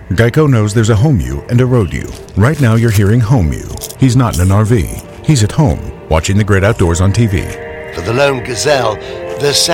Geico knows there's a home you and a road you. Right now you're hearing home you. He's not in an RV. He's at home, watching the great outdoors on TV. For the lone gazelle, the